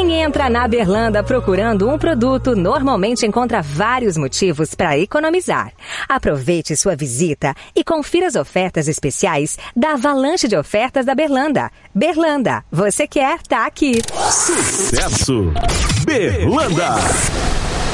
Quem entra na Berlanda procurando um produto normalmente encontra vários motivos para economizar. Aproveite sua visita e confira as ofertas especiais da avalanche de ofertas da Berlanda. Berlanda, você quer, tá aqui. Sucesso! Berlanda!